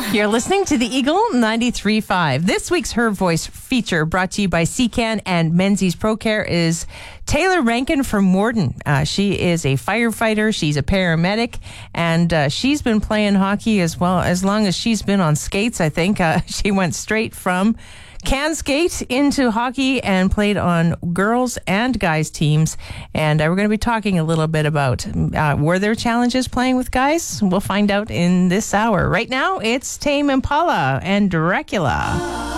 You're listening to the Eagle 93.5. This week's Her Voice feature, brought to you by Secan and Menzies ProCare, is Taylor Rankin from Morden. She is a firefighter. She's a paramedic, and she's been playing hockey as well as long as she's been on skates. I think she went straight from can skate into hockey and played on girls and guys teams. And we're going to be talking a little bit about were there challenges playing with guys? We'll find out in this hour. Right now, it's Tame Impala and Dracula.